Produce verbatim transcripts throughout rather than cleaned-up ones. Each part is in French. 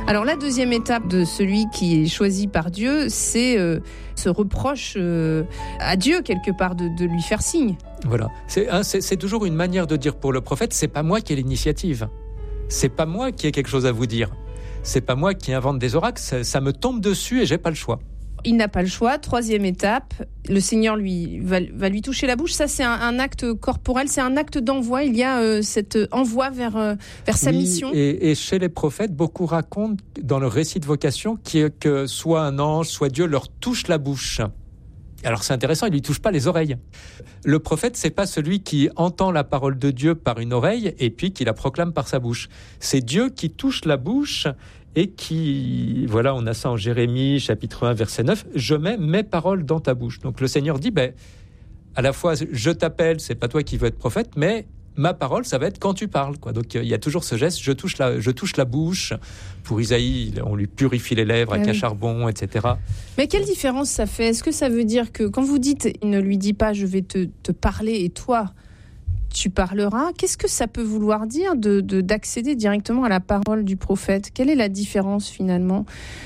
Alors la deuxième étape de celui qui est choisi par Dieu, c'est euh, ce reproche euh, à Dieu quelque part de, de lui faire signe. Voilà, c'est, hein, c'est, c'est toujours une manière de dire pour le prophète, c'est pas moi qui ai l'initiative, c'est pas moi qui ai quelque chose à vous dire, c'est pas moi qui invente des oracles, ça, ça me tombe dessus et j'ai pas le choix. Il n'a pas le choix. Troisième étape, le Seigneur lui va, va lui toucher la bouche. Ça, c'est un, un acte corporel, c'est un acte d'envoi. Il y a euh, cet envoi vers, euh, vers sa oui, mission. Et, et chez les prophètes, beaucoup racontent dans le récit de vocation que soit un ange, soit Dieu leur touche la bouche. Alors c'est intéressant, il lui touche pas les oreilles. Le prophète, c'est pas celui qui entend la parole de Dieu par une oreille et puis qui la proclame par sa bouche. C'est Dieu qui touche la bouche et qui, voilà, on a ça en Jérémie, chapitre un, verset neuf, « Je mets mes paroles dans ta bouche ». Donc le Seigneur dit, ben, à la fois, je t'appelle, c'est pas toi qui veux être prophète, mais ma parole, ça va être quand tu parles, quoi. Donc il y a toujours ce geste, je touche la, je touche la bouche. Pour Isaïe, on lui purifie les lèvres avec ah oui. un charbon, et cetera. Mais quelle différence ça fait ? Est-ce que ça veut dire que quand vous dites, il ne lui dit pas, je vais te, te parler et toi, tu parleras, qu'est-ce que ça peut vouloir dire de, de, d'accéder directement à la parole du prophète ? Quelle est la différence finalement ?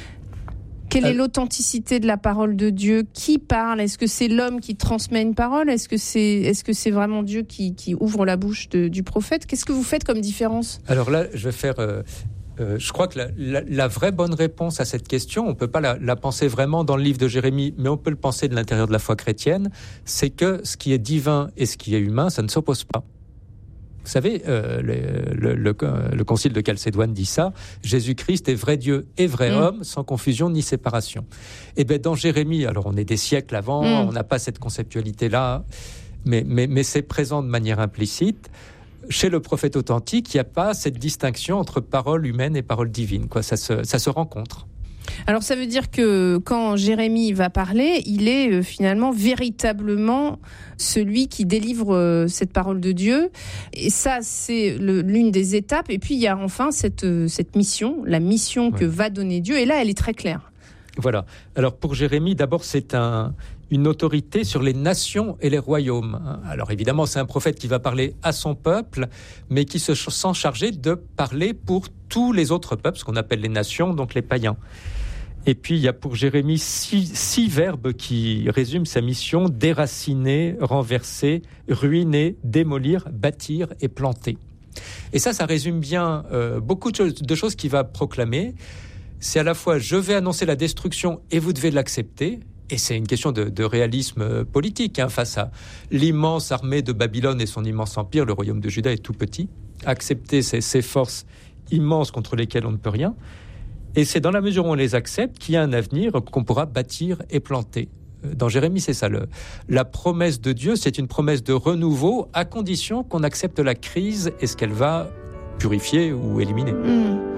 Quelle est l'authenticité de la parole de Dieu ? Qui parle ? Est-ce que c'est l'homme qui transmet une parole ? Est-ce que c'est, est-ce que c'est vraiment Dieu qui, qui ouvre la bouche de, du prophète ? Qu'est-ce que vous faites comme différence ? Alors là, je vais faire... Euh, euh, je crois que la, la, la vraie bonne réponse à cette question, on ne peut pas la, la penser vraiment dans le livre de Jérémie, mais on peut le penser de l'intérieur de la foi chrétienne, c'est que ce qui est divin et ce qui est humain, ça ne s'oppose pas. Vous savez, euh, le, le, le, le concile de Chalcédoine dit ça, Jésus-Christ est vrai Dieu et vrai mmh. homme, sans confusion ni séparation. Et bien dans Jérémie, alors on est des siècles avant, mmh. on n'a pas cette conceptualité-là, mais, mais, mais c'est présent de manière implicite. Chez le prophète authentique, il n'y a pas cette distinction entre parole humaine et parole divine, quoi. Ça se, ça se rencontre. Alors ça veut dire que quand Jérémie va parler, il est euh, finalement véritablement celui qui délivre euh, cette parole de Dieu. Et ça, c'est le, l'une des étapes. Et puis il y a enfin cette, euh, cette mission, la mission ouais. que va donner Dieu. Et là, elle est très claire. Voilà. Alors pour Jérémie, d'abord, c'est un, une autorité sur les nations et les royaumes. Alors évidemment, c'est un prophète qui va parler à son peuple, mais qui se sent chargé de parler pour tous les autres peuples, ce qu'on appelle les nations, donc les païens. Et puis, il y a pour Jérémie six, six verbes qui résument sa mission: déraciner, renverser, ruiner, démolir, bâtir et planter. Et ça, ça résume bien euh, beaucoup de choses, de choses qu'il va proclamer. C'est à la fois, je vais annoncer la destruction et vous devez l'accepter. Et c'est une question de, de réalisme politique, hein, face à l'immense armée de Babylone et son immense empire. Le royaume de Juda est tout petit. Accepter ces, ces forces immenses contre lesquelles on ne peut rien. Et c'est dans la mesure où on les accepte qu'il y a un avenir qu'on pourra bâtir et planter. Dans Jérémie, c'est ça. Le, la promesse de Dieu, c'est une promesse de renouveau à condition qu'on accepte la crise et ce qu'elle va purifier ou éliminer. Mmh.